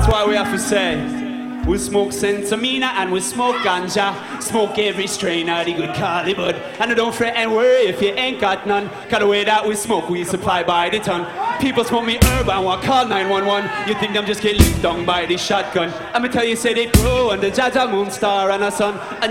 why we have to say we smoke Sentamina and we smoke ganja. Smoke every strain of the good Cali bud. And don't fret and worry if you ain't got none. Cause the way that we smoke, we supply by the ton. People smoke me herb and want call 911. You think them just get licked down by the shotgun. I'ma tell you, say they grow under Jaja Moon Star and a sun. And